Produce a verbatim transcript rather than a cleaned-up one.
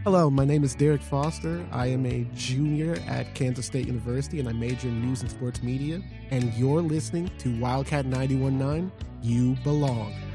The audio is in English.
Hello, my name is Derek Foster. I am a junior at Kansas State University, and I major in news and sports media. And you're listening to Wildcat ninety-one point nine. You belong.